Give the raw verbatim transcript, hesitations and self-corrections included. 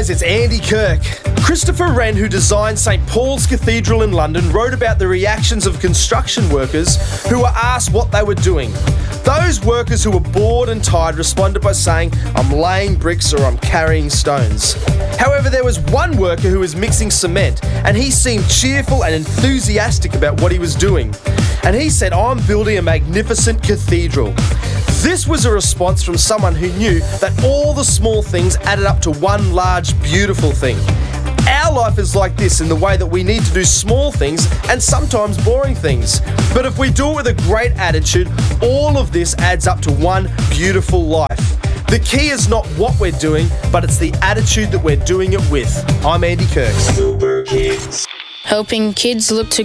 guys, it's Andy Kirk. Christopher Wren, who designed Saint Paul's Cathedral in London, wrote about the reactions of construction workers who were asked what they were doing. Those workers who were bored and tired responded by saying, "I'm laying bricks or I'm carrying stones." However, there was one worker who was mixing cement, and he seemed cheerful and enthusiastic about what he was doing. And he said, "I'm building a magnificent cathedral." This was a response from someone who knew that all the small things added up to one large, beautiful thing. Our life is like this in the way that we need to do small things and sometimes boring things. But if we do it with a great attitude, all of this adds up to one beautiful life. The key is not what we're doing, but it's the attitude that we're doing it with. I'm Andy Kirk. Helping kids look to